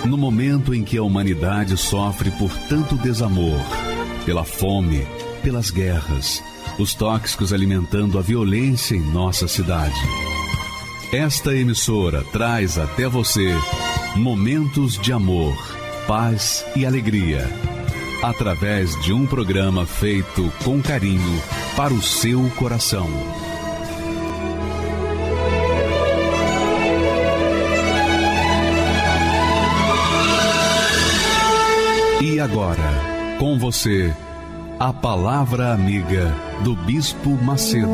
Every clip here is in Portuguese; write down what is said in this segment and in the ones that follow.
No momento em que a humanidade sofre por tanto desamor, pela fome, pelas guerras, os tóxicos alimentando a violência em nossa cidade. Esta emissora traz até você momentos de amor, paz e alegria, através de um programa feito com carinho para o seu coração. E agora, com você, a Palavra Amiga do Bispo Macedo.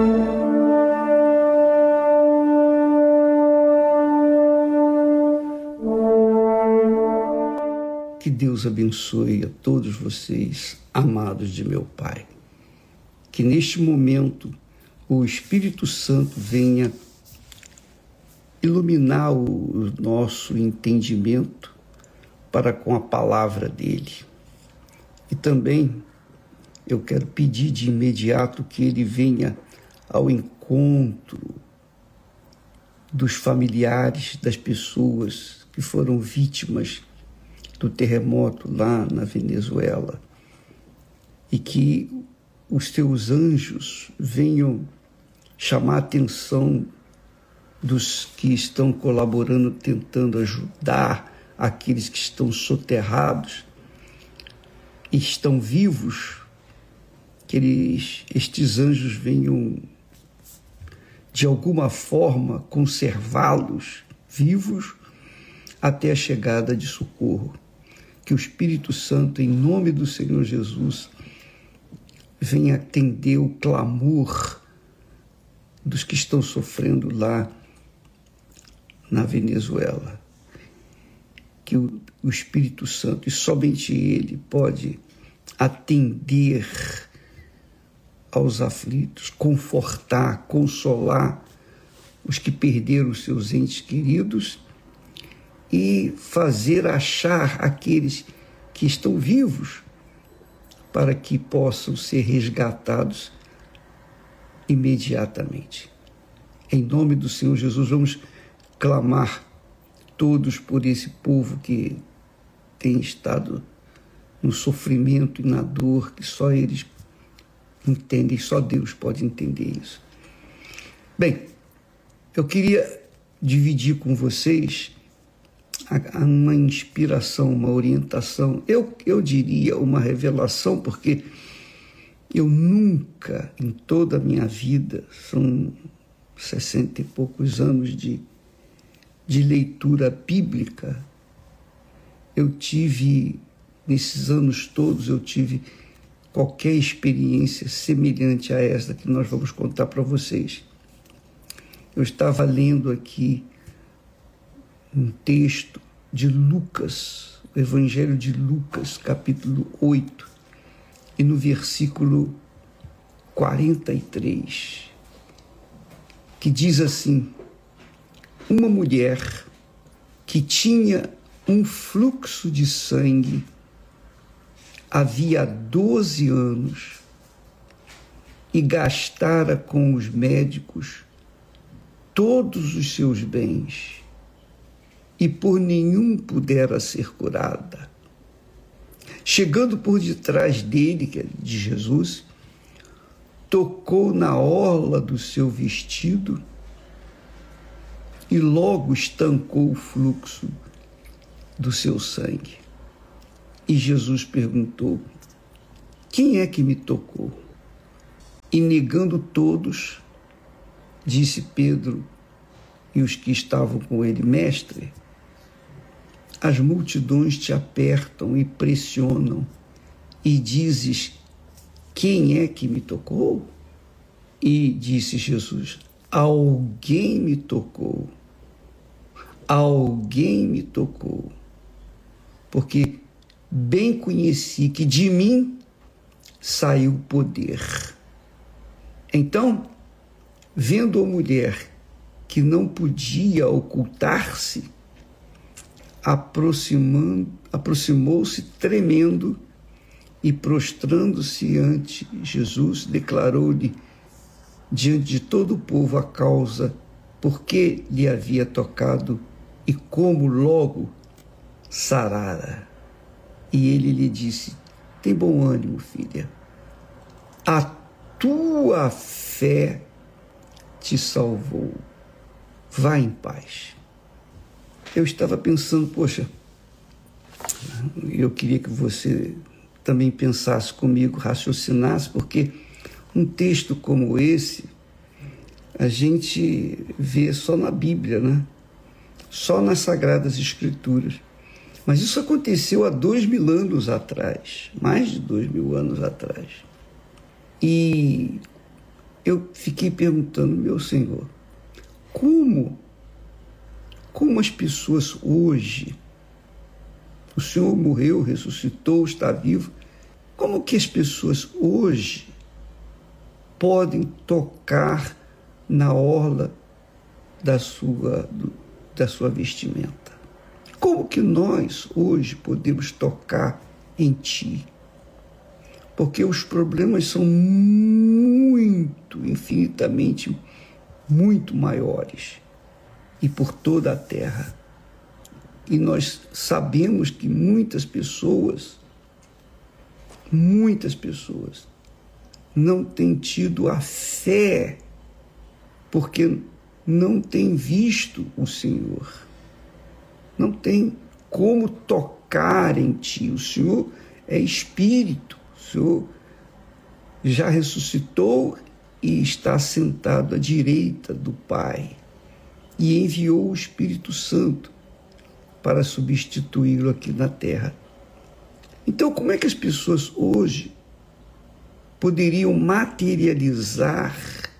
Que Deus abençoe a todos vocês, amados de meu Pai. Que neste momento o Espírito Santo venha iluminar o nosso entendimento para com a palavra dele. E também eu quero pedir de imediato que ele venha ao encontro dos familiares das pessoas que foram vítimas do terremoto lá na Venezuela, e que os teus anjos venham chamar a atenção dos que estão colaborando, tentando ajudar aqueles que estão soterrados e estão vivos, que estes anjos venham de alguma forma conservá-los vivos até a chegada de socorro. Que o Espírito Santo, em nome do Senhor Jesus, venha atender o clamor dos que estão sofrendo lá na Venezuela. Que o Espírito Santo, e somente Ele, pode atender aos aflitos, confortar, consolar os que perderam os seus entes queridos e fazer achar aqueles que estão vivos para que possam ser resgatados imediatamente. Em nome do Senhor Jesus, vamos clamar todos por esse povo que tem estado no sofrimento e na dor, que só eles entendem, só Deus pode entender isso. Bem, eu queria dividir com vocês uma inspiração, uma orientação, eu diria uma revelação, porque eu nunca, em toda a minha vida, são 60 e poucos anos de leitura bíblica, nesses anos todos, eu tive qualquer experiência semelhante a esta que nós vamos contar para vocês. Eu estava lendo aqui um texto de Lucas, o Evangelho de Lucas, capítulo 8, e no versículo 43, que diz assim: uma mulher que tinha um fluxo de sangue havia 12 anos e gastara com os médicos todos os seus bens e por nenhum pudera ser curada. Chegando por detrás dele, que é de Jesus, tocou na orla do seu vestido e logo estancou o fluxo do seu sangue. E Jesus perguntou: quem é que me tocou? E negando todos, disse Pedro e os que estavam com ele: mestre, as multidões te apertam e pressionam, e dizes: quem é que me tocou? E disse Jesus: alguém me tocou. Alguém me tocou. Porque bem conheci que de mim saiu poder. Então, vendo a mulher que não podia ocultar-se, aproximou-se tremendo e, prostrando-se ante Jesus, declarou-lhe diante de todo o povo a causa por que lhe havia tocado e como logo sarara. E ele lhe disse: tem bom ânimo, filha. A tua fé te salvou. Vá em paz. Eu estava pensando, poxa, eu queria que você também pensasse comigo, raciocinasse, porque um texto como esse a gente vê só na Bíblia, né? Só nas Sagradas Escrituras. Mas isso aconteceu há 2000 anos atrás, mais de 2000 anos atrás. E eu fiquei perguntando, meu Senhor, como as pessoas hoje, o Senhor morreu, ressuscitou, está vivo, como que as pessoas hoje podem tocar na orla da sua vestimenta? Como que nós hoje podemos tocar em Ti? Porque os problemas são infinitamente, muito maiores e por toda a terra. E nós sabemos que muitas pessoas não têm tido a fé porque não têm visto o Senhor. Não tem como tocar em Ti. O Senhor é Espírito. O Senhor já ressuscitou e está sentado à direita do Pai. E enviou o Espírito Santo para substituí-lo aqui na terra. Então, como é que as pessoas hoje poderiam materializar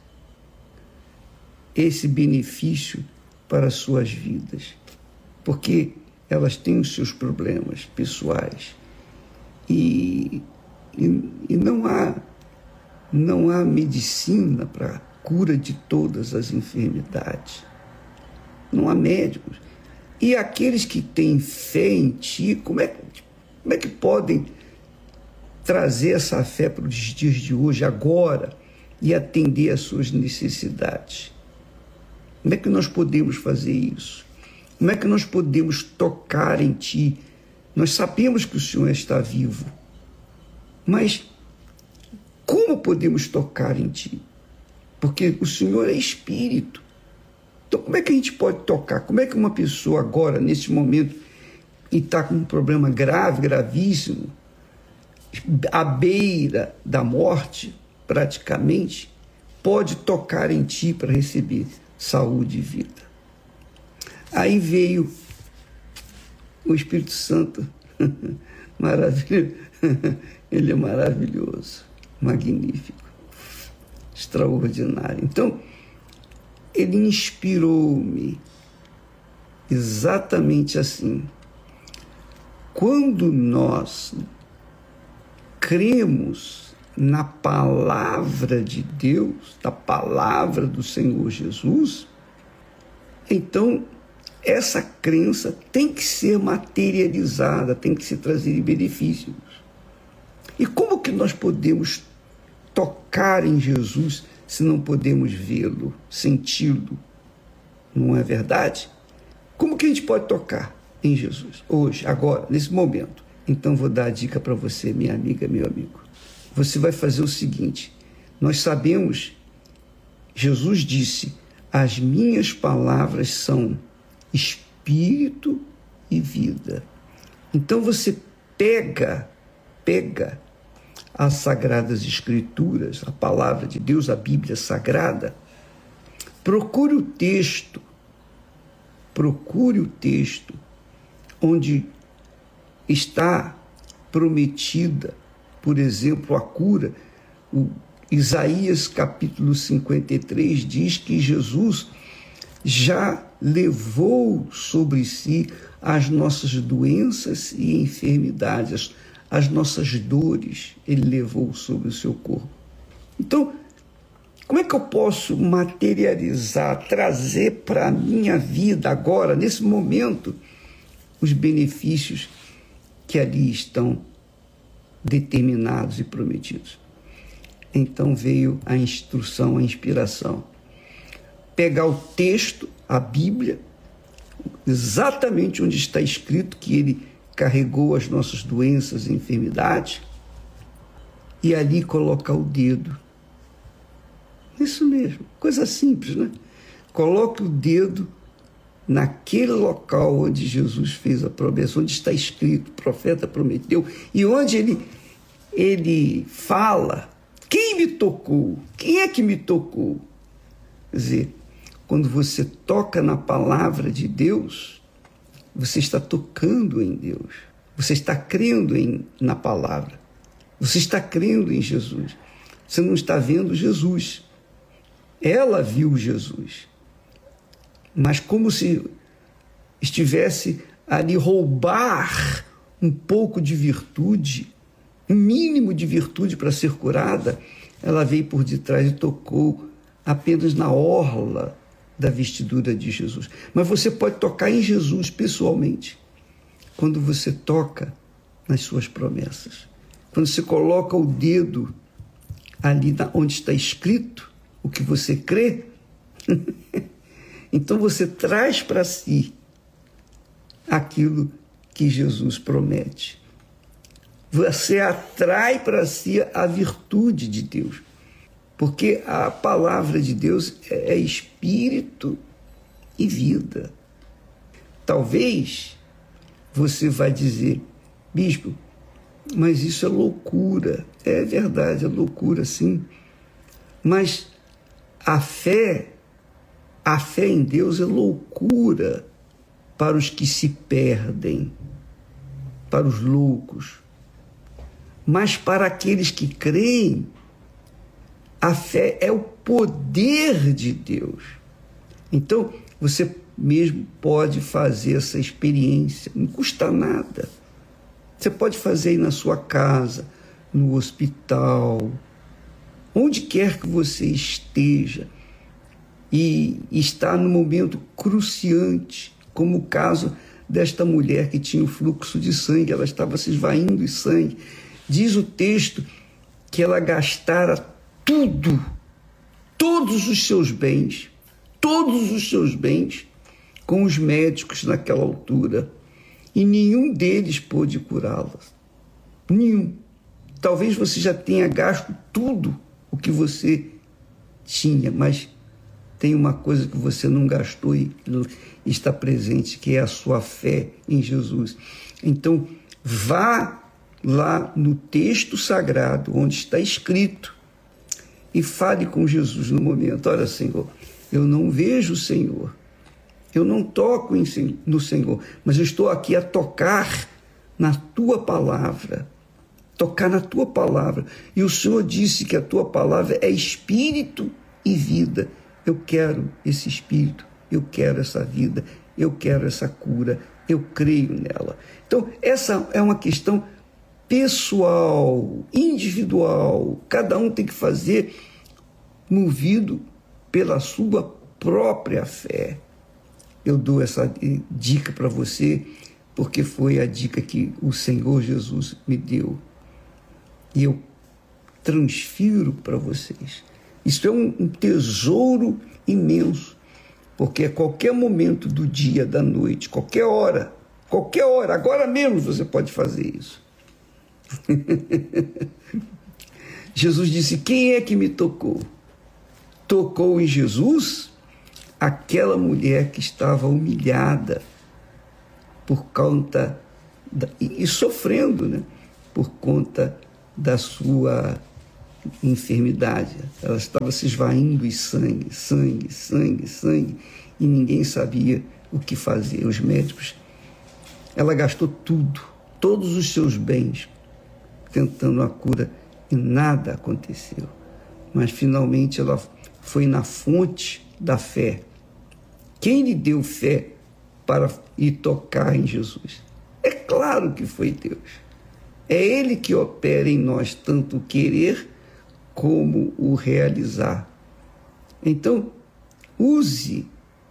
esse benefício para as suas vidas? Porque elas têm os seus problemas pessoais e não há medicina para a cura de todas as enfermidades. Não há médicos. E aqueles que têm fé em Ti, como é que podem trazer essa fé para os dias de hoje, agora, e atender às suas necessidades? Como é que nós podemos fazer isso? Como é que nós podemos tocar em Ti? Nós sabemos que o Senhor está vivo, mas como podemos tocar em Ti? Porque o Senhor é Espírito. Então, como é que a gente pode tocar? Como é que uma pessoa agora, nesse momento, e está com um problema grave, gravíssimo, à beira da morte, praticamente, pode tocar em Ti para receber saúde e vida? Aí veio o Espírito Santo, maravilhoso. Ele é maravilhoso, magnífico, extraordinário. Então, ele inspirou-me exatamente assim. Quando nós cremos na palavra de Deus, na palavra do Senhor Jesus, então essa crença tem que ser materializada, tem que se trazer benefícios. E como que nós podemos tocar em Jesus se não podemos vê-lo, senti-lo? Não é verdade? Como que a gente pode tocar em Jesus hoje, agora, nesse momento? Então vou dar a dica para você, minha amiga, meu amigo. Você vai fazer o seguinte: nós sabemos, Jesus disse, as minhas palavras são espírito e vida. Então você pega as Sagradas Escrituras, a palavra de Deus, a Bíblia Sagrada, procure o texto onde está prometida, por exemplo, a cura. O Isaías capítulo 53 diz que Jesus já levou sobre si as nossas doenças e enfermidades, as nossas dores, ele levou sobre o seu corpo. Então, como é que eu posso materializar, trazer para a minha vida agora, nesse momento, os benefícios que ali estão determinados e prometidos? Então veio a instrução, a inspiração. Pegar o texto, a Bíblia, exatamente onde está escrito que ele carregou as nossas doenças e enfermidades, e ali colocar o dedo. Isso mesmo, coisa simples, né? Coloque o dedo naquele local onde Jesus fez a promessa, onde está escrito, o profeta prometeu, e onde ele fala, quem me tocou? Quem é que me tocou? Quer dizer, quando você toca na palavra de Deus, você está tocando em Deus, você está crendo na palavra, você está crendo em Jesus, você não está vendo Jesus. Ela viu Jesus, mas como se estivesse ali roubar um pouco de virtude, um mínimo de virtude para ser curada, ela veio por detrás e tocou apenas na orla da vestidura de Jesus. Mas você pode tocar em Jesus pessoalmente, quando você toca nas suas promessas, quando você coloca o dedo ali onde está escrito o que você crê, então você traz para si aquilo que Jesus promete. Você atrai para si a virtude de Deus, porque a palavra de Deus é espírito e vida. Talvez você vai dizer, bispo, mas isso é loucura. É verdade, é loucura, sim. Mas a fé em Deus é loucura para os que se perdem, para os loucos. Mas para aqueles que creem, a fé é o poder de Deus. Então, você mesmo pode fazer essa experiência, não custa nada. Você pode fazer aí na sua casa, no hospital, onde quer que você esteja, e está no momento cruciante, como o caso desta mulher que tinha o fluxo de sangue, ela estava se esvaindo em sangue. Diz o texto que ela gastara tudo, todos os seus bens, com os médicos naquela altura, e nenhum deles pôde curá-la. Nenhum. Talvez você já tenha gasto tudo o que você tinha, mas tem uma coisa que você não gastou e está presente, que é a sua fé em Jesus. Então, vá lá no texto sagrado, onde está escrito, e fale com Jesus no momento. Olha, Senhor, eu não vejo o Senhor, eu não toco no Senhor, mas eu estou aqui a tocar na Tua palavra, e o Senhor disse que a Tua palavra é espírito e vida. Eu quero esse espírito, eu quero essa vida, eu quero essa cura, eu creio nela. Então, essa é uma questão pessoal, individual, cada um tem que fazer movido pela sua própria fé. Eu dou essa dica para você, porque foi a dica que o Senhor Jesus me deu. E eu transfiro para vocês. Isso é um tesouro imenso, porque a qualquer momento do dia, da noite, qualquer hora, agora mesmo você pode fazer isso. Jesus disse, quem é que me tocou? Tocou em Jesus aquela mulher que estava humilhada por conta e sofrendo, né? Por conta da sua enfermidade. Ela estava se esvaindo em sangue, e ninguém sabia o que fazer. Os médicos, ela gastou tudo, todos os seus bens, tentando a cura, e nada aconteceu. Mas finalmente ela foi na fonte da fé. Quem lhe deu fé para ir tocar em Jesus? É claro que foi Deus. É Ele que opera em nós tanto o querer como o realizar. Então, use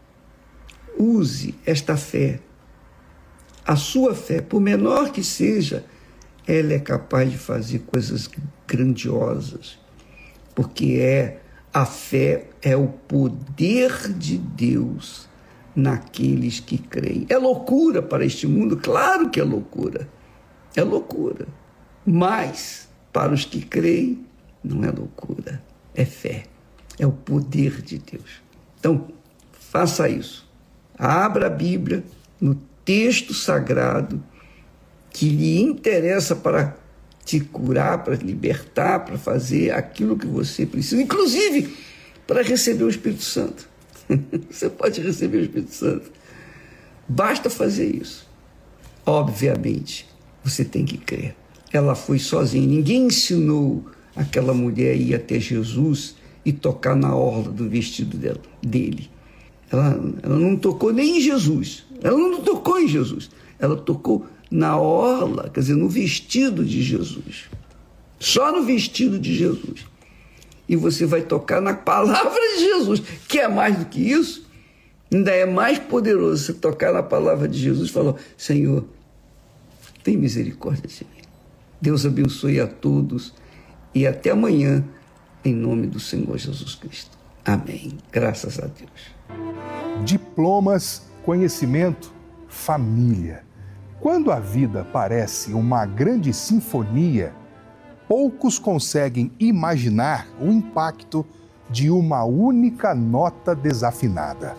esta fé. A sua fé, por menor que seja, ela é capaz de fazer coisas grandiosas, porque a fé é o poder de Deus naqueles que creem. É loucura para este mundo? Claro que é loucura. É loucura. Mas, para os que creem, não é loucura. É fé. É o poder de Deus. Então, faça isso. Abra a Bíblia no texto sagrado que lhe interessa para te curar, para te libertar, para fazer aquilo que você precisa, inclusive para receber o Espírito Santo. Você pode receber o Espírito Santo. Basta fazer isso. Obviamente, você tem que crer. Ela foi sozinha. Ninguém ensinou aquela mulher a ir até Jesus e tocar na orla do vestido dele. Ela não tocou nem em Jesus. Ela não tocou em Jesus. Ela tocou na orla, quer dizer, no vestido de Jesus. Só no vestido de Jesus. E você vai tocar na palavra de Jesus, que é mais do que isso. Ainda é mais poderoso você tocar na palavra de Jesus e falar: Senhor, tem misericórdia de mim. Deus abençoe a todos e até amanhã, em nome do Senhor Jesus Cristo. Amém. Graças a Deus. Diplomas, conhecimento, família. Quando a vida parece uma grande sinfonia, poucos conseguem imaginar o impacto de uma única nota desafinada.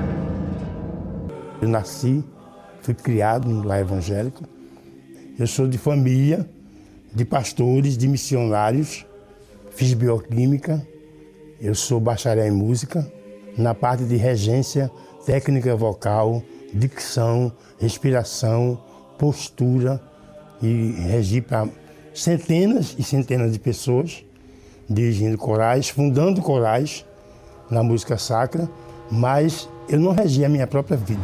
Eu nasci, fui criado no lar evangélico. Eu sou de família, de pastores, de missionários. Fiz bioquímica. Eu sou bacharel em música. Na parte de regência, técnica vocal, dicção, respiração, postura, e regi para centenas e centenas de pessoas, dirigindo corais, fundando corais na música sacra, mas eu não regi a minha própria vida.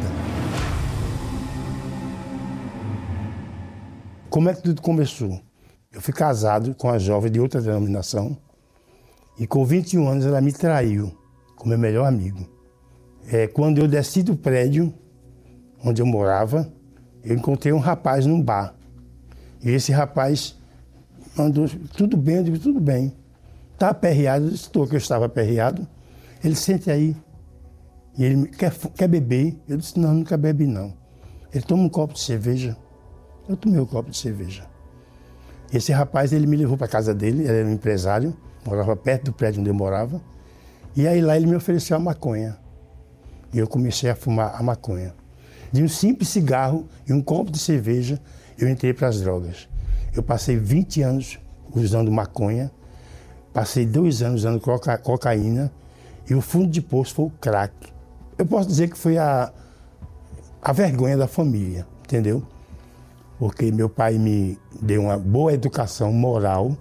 Como é que tudo começou? Eu fui casado com uma jovem de outra denominação e com 21 anos ela me traiu com meu melhor amigo. Quando eu desci do prédio onde eu morava, eu encontrei um rapaz num bar. E esse rapaz mandou: tudo bem? Eu digo: tudo bem. Está aperreado? Eu disse: estou, que eu estava aperreado. Ele: sente aí. E ele: quer beber? Eu disse: não, nunca bebe não. Ele: toma um copo de cerveja. Eu tomei um copo de cerveja. Esse rapaz, ele me levou para a casa dele, ele era um empresário, morava perto do prédio onde eu morava. E aí lá ele me ofereceu a maconha. E eu comecei a fumar a maconha. De um simples cigarro e um copo de cerveja, eu entrei para as drogas. Eu passei 20 anos usando maconha, passei 2 anos usando cocaína e o fundo de poço foi o crack. Eu posso dizer que foi a vergonha da família, entendeu? Porque meu pai me deu uma boa educação moral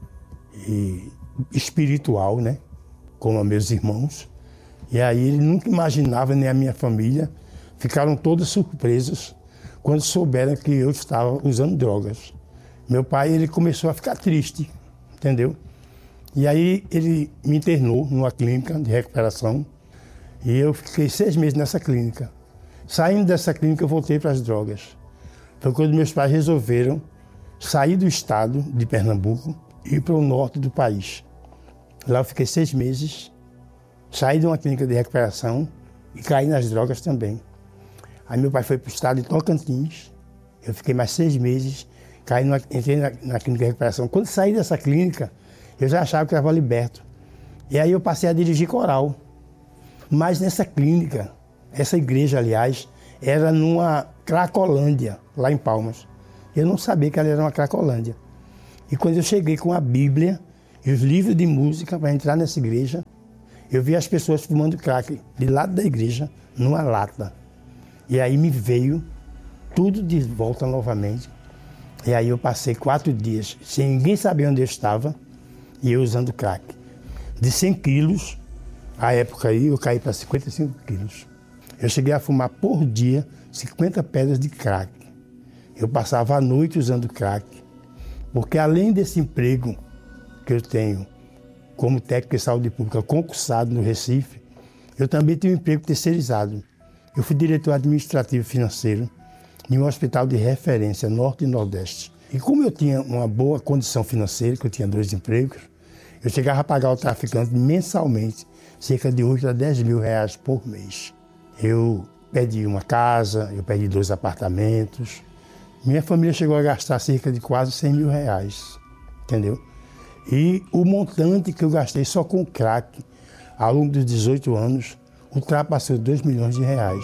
e espiritual, né? Como a meus irmãos. E aí ele nunca imaginava, nem a minha família, ficaram todos surpresos quando souberam que eu estava usando drogas. Meu pai, ele começou a ficar triste, entendeu? E aí ele me internou numa clínica de recuperação e eu fiquei 6 meses nessa clínica. Saindo dessa clínica, eu voltei para as drogas. Foi quando meus pais resolveram sair do estado de Pernambuco e ir para o norte do país. Lá eu fiquei 6 meses, saí de uma clínica de recuperação e caí nas drogas também. Aí meu pai foi para o estado de Tocantins, eu fiquei mais 6 meses, entrei na clínica de recuperação. Quando saí dessa clínica, eu já achava que eu estava liberto. E aí eu passei a dirigir coral. Mas nessa clínica, essa igreja, aliás, era numa Cracolândia, lá em Palmas. Eu não sabia que ela era uma Cracolândia. E quando eu cheguei com a Bíblia e os livros de música para entrar nessa igreja, eu vi as pessoas fumando crack de lado da igreja, numa lata. E aí me veio tudo de volta novamente. E aí eu passei 4 dias sem ninguém saber onde eu estava e eu usando crack. De 100 quilos, à época aí, eu caí para 55 quilos. Eu cheguei a fumar por dia 50 pedras de crack. Eu passava a noite usando crack, porque além desse emprego que eu tenho como técnico de saúde pública concursado no Recife, eu também tenho um emprego terceirizado. Eu fui diretor administrativo financeiro em um hospital de referência Norte e Nordeste. E como eu tinha uma boa condição financeira, que eu tinha 2 empregos, eu chegava a pagar ao traficante mensalmente cerca de 8 a 10 mil reais por mês. Eu perdi uma casa, eu perdi 2 apartamentos. Minha família chegou a gastar cerca de quase 100 mil reais, entendeu? E o montante que eu gastei só com crack, ao longo dos 18 anos, ultrapassou 2 milhões de reais.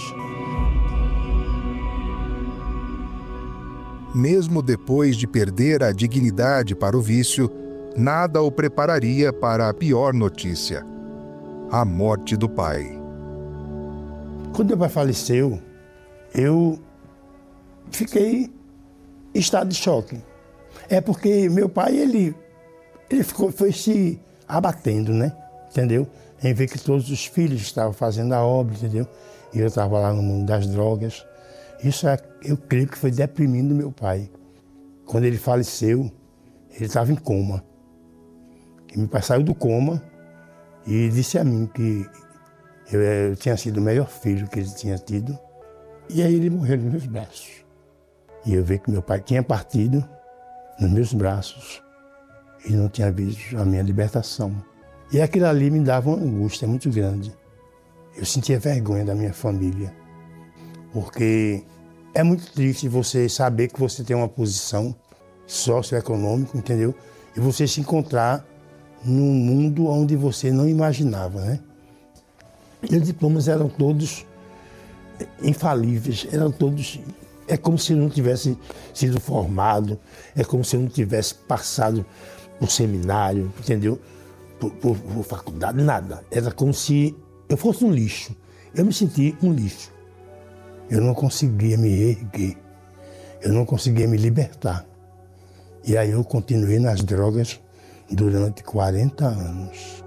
Mesmo depois de perder a dignidade para o vício, nada o prepararia para a pior notícia: a morte do pai. Quando meu pai faleceu, eu fiquei em estado de choque. É porque meu pai, ele foi se abatendo, né? Entendeu? Em ver que todos os filhos estavam fazendo a obra, entendeu? E eu estava lá no mundo das drogas. Isso eu creio que foi deprimindo meu pai. Quando ele faleceu, ele estava em coma. E meu pai saiu do coma e disse a mim que eu tinha sido o melhor filho que ele tinha tido. E aí ele morreu nos meus braços. E eu vi que meu pai tinha partido nos meus braços e não tinha visto a minha libertação. E aquilo ali me dava uma angústia muito grande. Eu sentia vergonha da minha família. Porque é muito triste você saber que você tem uma posição socioeconômica, entendeu? E você se encontrar num mundo onde você não imaginava, né? E os diplomas eram todos infalíveis, eram todos... É como se eu não tivesse sido formado, é como se eu não tivesse passado por seminário, entendeu? Por faculdade, nada. Era como se eu fosse um lixo. Eu me senti um lixo. Eu não conseguia me erguer, eu não conseguia me libertar. E aí eu continuei nas drogas durante 40 anos.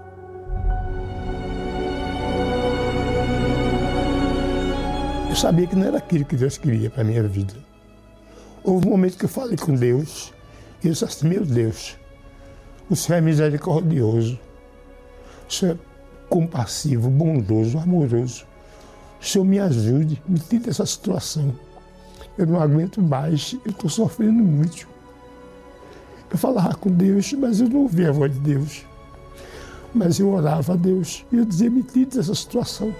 Eu sabia que não era aquilo que Deus queria para a minha vida. Houve um momento que eu falei com Deus, e eu disse assim: meu Deus, o Senhor é misericordioso, o Senhor é compassivo, bondoso, amoroso. O Senhor me ajude, me tire dessa situação. Eu não aguento mais, eu estou sofrendo muito. Eu falava com Deus, mas eu não ouvia a voz de Deus. Mas eu orava a Deus e eu dizia: me tire dessa situação.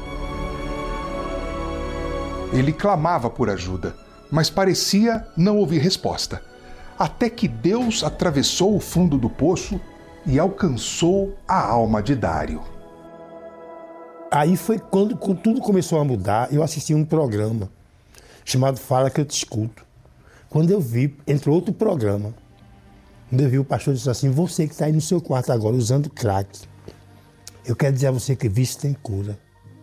Ele clamava por ajuda, mas parecia não ouvir resposta. Até que Deus atravessou o fundo do poço e alcançou a alma de Dário. Aí foi quando tudo começou a mudar. Eu assisti um programa chamado Fala Que Eu Te Escuto. Quando eu vi, entrou outro programa. Quando eu vi, o pastor disse assim: você que está aí no seu quarto agora usando crack, eu quero dizer a você que vício tem cura.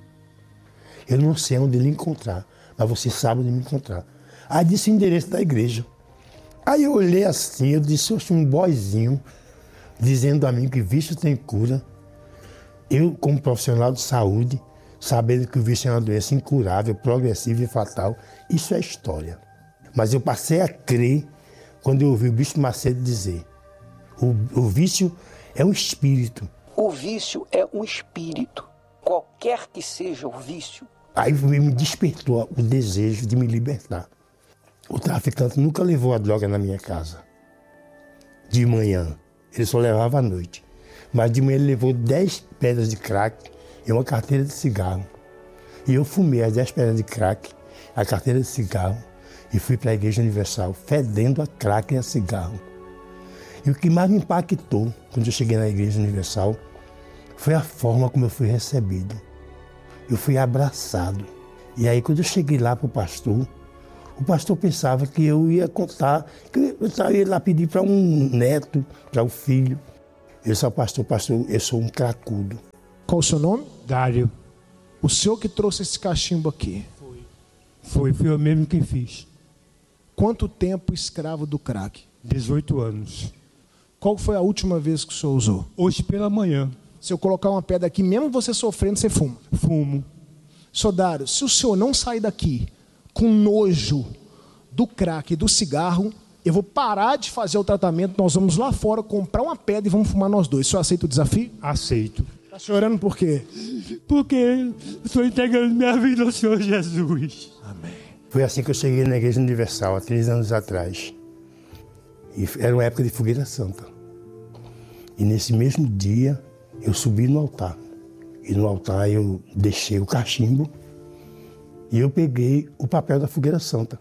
Eu não sei onde lhe encontrar, mas você sabe onde me encontrar. Aí disse o endereço da igreja. Aí eu olhei assim, eu disse: oxe, um boizinho dizendo a mim que vício tem cura. Eu, como profissional de saúde, sabendo que o vício é uma doença incurável, progressiva e fatal, isso é história. Mas eu passei a crer quando eu ouvi o Bispo Macedo dizer: o vício é um espírito. O vício é um espírito, qualquer que seja o vício. Aí me despertou o desejo de me libertar. O traficante nunca levou a droga na minha casa. De manhã, ele só levava à noite. Mas de manhã ele levou 10 pedras de crack e uma carteira de cigarro. E eu fumei as 10 pedras de crack, a carteira de cigarro, e fui para a Igreja Universal, fedendo a crack e a cigarro. E o que mais me impactou quando eu cheguei na Igreja Universal foi a forma como eu fui recebido. Eu fui abraçado. E aí, quando eu cheguei lá para o pastor pensava que eu ia contar, que eu ia lá pedir para um neto, para um filho. Eu disse: pastor, eu sou um cracudo. Qual o seu nome? Dário. O senhor que trouxe esse cachimbo aqui? Fui eu mesmo quem fiz. Quanto tempo escravo do crack? 18 anos. Qual foi a última vez que o senhor usou? Hoje pela manhã. Se eu colocar uma pedra aqui, mesmo você sofrendo, você fuma? Fumo. Senhor Dário, se o senhor não sair daqui com nojo do crack e do cigarro, eu vou parar de fazer o tratamento, nós vamos lá fora comprar uma pedra e vamos fumar nós dois. O senhor aceita o desafio? Aceito. Está chorando por quê? Porque eu estou entregando minha vida ao Senhor Jesus. Amém. Foi assim que eu cheguei na Igreja Universal, há 3 anos atrás. E era uma época de fogueira santa. E nesse mesmo dia, eu subi no altar. E no altar eu deixei o cachimbo E eu peguei o papel da Fogueira Santa.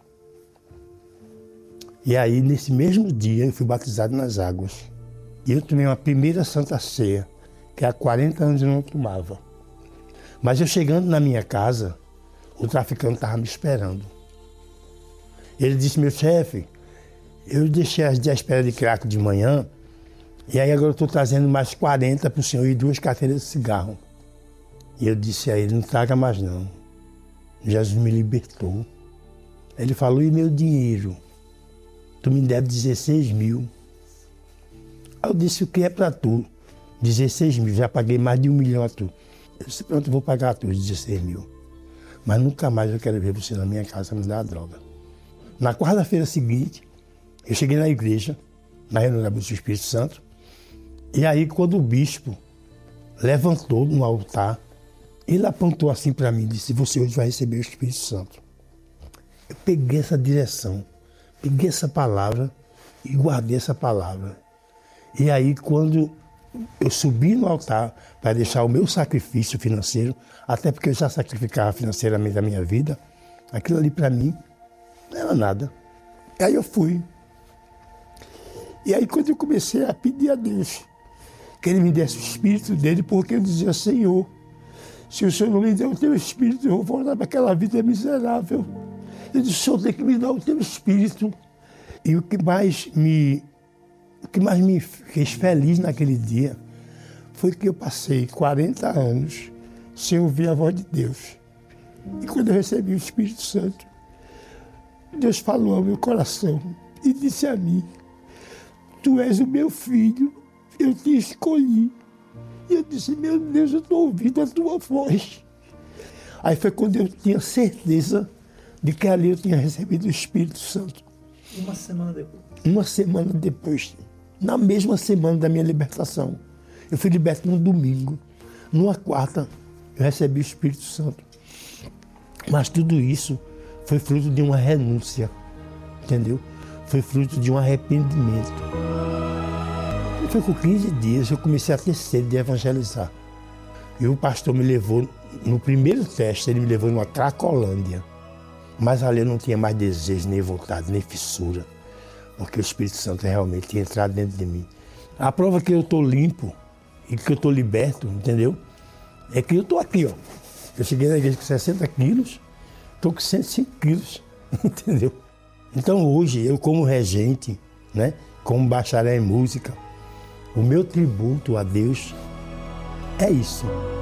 E aí, nesse mesmo dia, eu fui batizado nas águas. E eu tomei uma primeira Santa Ceia, que há 40 anos eu não tomava. Mas eu chegando na minha casa, o traficante estava me esperando. Ele disse, meu chefe, eu deixei as 10 pedras de crack de manhã, e aí agora eu estou trazendo mais 40 para o senhor e 2 carteiras de cigarro. E eu disse a ele, não traga mais não. Jesus me libertou. Ele falou, e meu dinheiro? Tu me deve 16 mil. Aí eu disse, o que é para tu? 16 mil, já paguei mais de 1 milhão a tu. Eu disse, pronto, eu vou pagar a tu 16 mil. Mas nunca mais eu quero ver você na minha casa me dar droga. Na quarta-feira seguinte, eu cheguei na igreja, na reunião da Luz do Espírito Santo, e aí quando o bispo levantou no altar, ele apontou assim para mim e disse, você hoje vai receber o Espírito Santo. Eu peguei essa direção, peguei essa palavra e guardei essa palavra. E aí quando eu subi no altar para deixar o meu sacrifício financeiro, até porque eu já sacrificava financeiramente a minha vida, aquilo ali para mim não era nada. E aí eu fui. E aí quando eu comecei a pedir a Deus que Ele me desse o Espírito dele, porque eu dizia, Senhor, se o Senhor não me der o teu Espírito, eu vou voltar para aquela vida miserável. Eu disse, o Senhor tem que me dar o teu Espírito. E o que mais me fez feliz naquele dia foi que eu passei 40 anos sem ouvir a voz de Deus. E quando eu recebi o Espírito Santo, Deus falou ao meu coração e disse a mim, tu és o meu filho, eu te escolhi. E eu disse, meu Deus, eu estou ouvindo a tua voz. Aí foi quando eu tinha certeza de que ali eu tinha recebido o Espírito Santo. Uma semana depois? Uma semana depois, na mesma semana da minha libertação. Eu fui liberto no domingo. Numa quarta, eu recebi o Espírito Santo. Mas tudo isso foi fruto de uma renúncia, entendeu? Foi fruto de um arrependimento. E foi com 15 dias eu comecei a ter sede de evangelizar. E o pastor me levou, no primeiro teste, ele me levou numa Cracolândia. Mas ali eu não tinha mais desejo, nem vontade, nem fissura. Porque o Espírito Santo realmente tinha entrado dentro de mim. A prova que eu estou limpo e que eu estou liberto, entendeu? É que eu estou aqui, ó. Eu cheguei na igreja com 60 quilos, estou com 105 quilos, entendeu? Então hoje, eu como regente, né, como bacharel em música, o meu tributo a Deus é isso.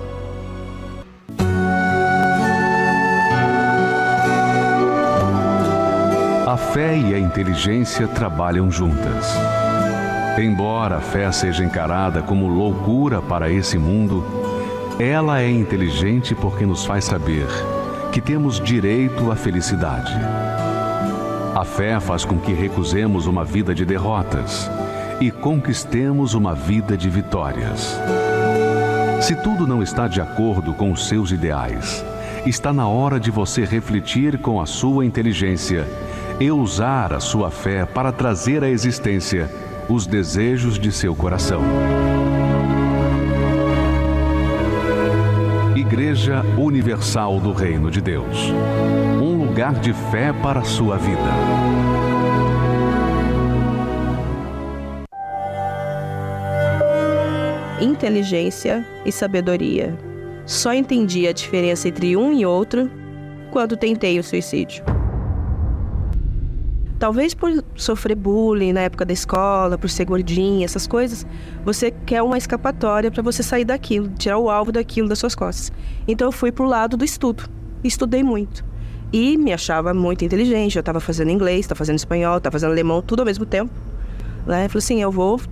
A fé e a inteligência trabalham juntas. Embora a fé seja encarada como loucura para esse mundo, ela é inteligente porque nos faz saber que temos direito à felicidade. A fé faz com que recusemos uma vida de derrotas e conquistemos uma vida de vitórias. Se tudo não está de acordo com os seus ideais, está na hora de você refletir com a sua inteligência e usar a sua fé para trazer à existência os desejos de seu coração. Igreja Universal do Reino de Deus. Um lugar de fé para a sua vida. Inteligência e sabedoria. Só entendi a diferença entre um e outro quando tentei o suicídio. Talvez por sofrer bullying na época da escola, por ser gordinha, essas coisas, você quer uma escapatória para você sair daquilo, tirar o alvo daquilo das suas costas. Então eu fui pro lado do estudo. Estudei muito. E me achava muito inteligente. Eu estava fazendo inglês, estava fazendo espanhol, estava fazendo alemão, tudo ao mesmo tempo. Eu falei assim, eu vou